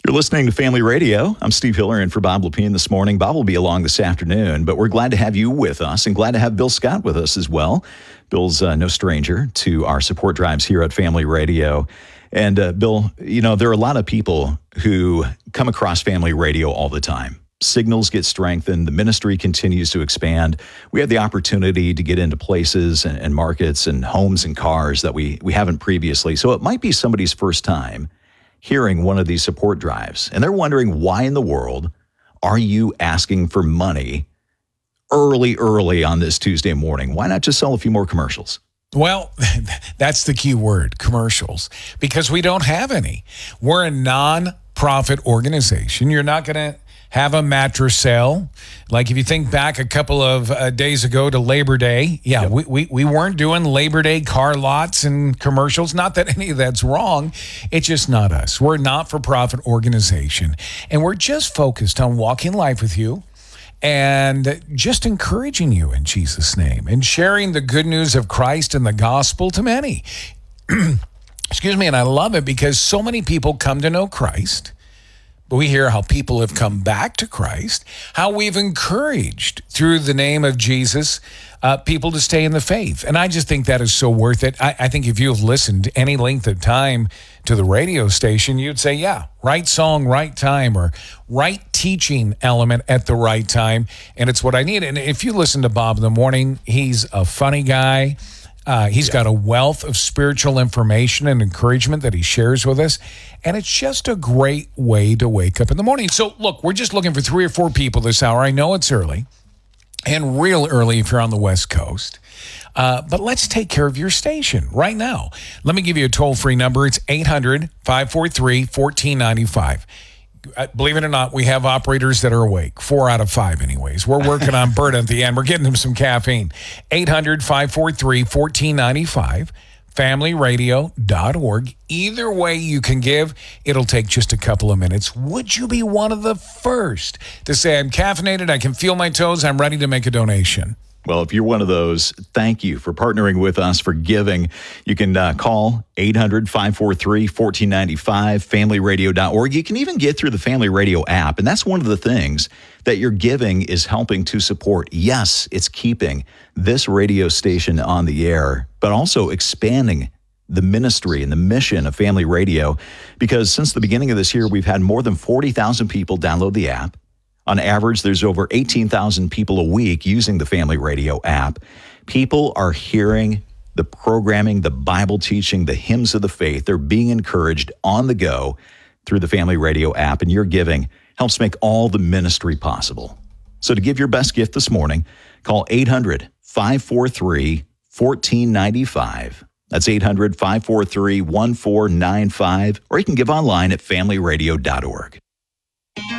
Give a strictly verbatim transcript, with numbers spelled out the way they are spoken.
You're listening to Family Radio. I'm Steve Hiller in for Bob Lepine this morning. Bob will be along this afternoon, but we're glad to have you with us and glad to have Bill Scott with us as well. Bill's uh, no stranger to our support drives here at Family Radio. And uh, Bill, you know, there are a lot of people who come across Family Radio all the time. Signals get strengthened. The ministry continues to expand. We have the opportunity to get into places and, and markets and homes and cars that we, we haven't previously. So it might be somebody's first time hearing one of these support drives, and they're wondering, why in the world are you asking for money early, early on this Tuesday morning? Why not just sell a few more commercials? Well, that's the key word, commercials, because we don't have any. We're a non-profit organization. You're not going to have a mattress sale. Like if you think back a couple of uh, days ago to Labor Day, yeah, yep. we, we, we weren't doing Labor Day car lots and commercials. Not that any of that's wrong. It's just not us. We're a not-for-profit organization, and we're just focused on walking life with you and just encouraging you in Jesus' name and sharing the good news of Christ and the gospel to many. Excuse me, and I love it because so many people come to know Christ. But we hear how people have come back to Christ, how we've encouraged through the name of Jesus uh, people to stay in the faith. And I just think that is so worth it. I, I think if you have listened any length of time to the radio station, you'd say, yeah, right song, right time, or right teaching element at the right time. And it's what I need. And if you listen to Bob in the morning, he's a funny guy. Uh, he's yeah. got a wealth of spiritual information and encouragement that he shares with us. And it's just a great way to wake up in the morning. So, look, we're just looking for three or four people this hour. I know it's early, and real early if you're on the West Coast. Uh, but let's take care of your station right now. Let me give you a toll-free number. It's eight hundred, five four three, one four nine five. Uh, believe it or not, we have operators that are awake. Four out of five anyways. We're working on Bert at the end. We're getting him some caffeine. eight hundred, five four three, one four nine five. family radio dot org. Either way you can give. It'll take just a couple of minutes. Would you be one of the first to say, I'm caffeinated, I can feel my toes, I'm ready to make a donation? Well, if you're one of those, thank you for partnering with us, for giving. You can uh, call eight hundred, five four three, one four nine five, family radio dot org. You can even get through the Family Radio app, and that's one of the things that your giving is helping to support. Yes, it's keeping this radio station on the air, but also expanding the ministry and the mission of Family Radio, because since the beginning of this year, we've had more than forty thousand people download the app. On average, there's over eighteen thousand people a week using the Family Radio app. People are hearing the programming, the Bible teaching, the hymns of the faith. They're being encouraged on the go through the Family Radio app, and your giving helps make all the ministry possible. So to give your best gift this morning, call eight hundred, five four three, one four nine five. That's eight hundred, five four three, one four nine five, or you can give online at family radio dot org.